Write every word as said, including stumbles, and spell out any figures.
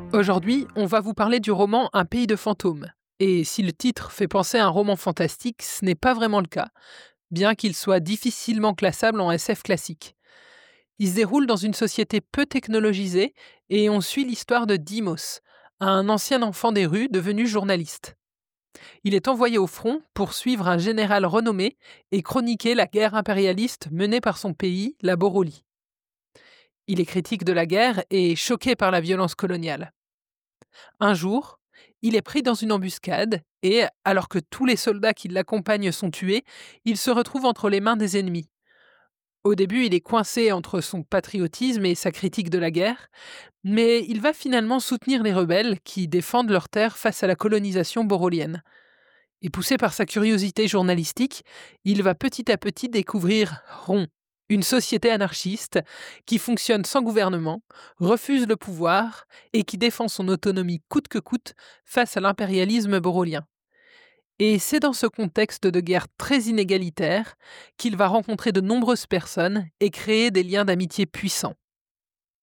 Aujourd'hui, on va vous parler du roman Un pays de fantômes. Et si le titre fait penser à un roman fantastique, ce n'est pas vraiment le cas, bien qu'il soit difficilement classable en S F classique. Il se déroule dans une société peu technologisée et on suit l'histoire de Dimos, un ancien enfant des rues devenu journaliste. Il est envoyé au front pour suivre un général renommé et chroniquer la guerre impérialiste menée par son pays, la Borolie. Il est critique de la guerre et choqué par la violence coloniale. Un jour, il est pris dans une embuscade et, alors que tous les soldats qui l'accompagnent sont tués, il se retrouve entre les mains des ennemis. Au début, il est coincé entre son patriotisme et sa critique de la guerre, mais il va finalement soutenir les rebelles qui défendent leur terre face à la colonisation borolienne. Et poussé par sa curiosité journalistique, il va petit à petit découvrir Ron, une société anarchiste qui fonctionne sans gouvernement, refuse le pouvoir et qui défend son autonomie coûte que coûte face à l'impérialisme borolien. Et c'est dans ce contexte de guerre très inégalitaire qu'il va rencontrer de nombreuses personnes et créer des liens d'amitié puissants.